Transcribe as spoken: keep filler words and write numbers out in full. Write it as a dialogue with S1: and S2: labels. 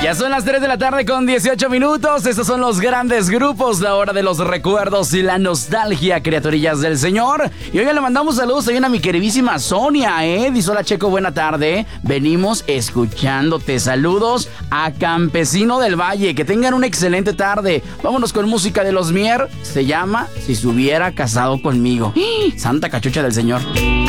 S1: Ya son las tres de la tarde con dieciocho minutos. Estos son los grandes grupos, la hora de los recuerdos y la nostalgia, criaturillas del Señor. Y hoy le mandamos saludos también a mi queridísima Sonia, ¿eh? Dice: hola, Checo, buena tarde. Venimos escuchándote. Saludos a Campesino del Valle. Que tengan una excelente tarde. Vámonos con música de los Mier. Se llama Si se hubiera casado conmigo. ¡Ah! Santa cachucha del Señor.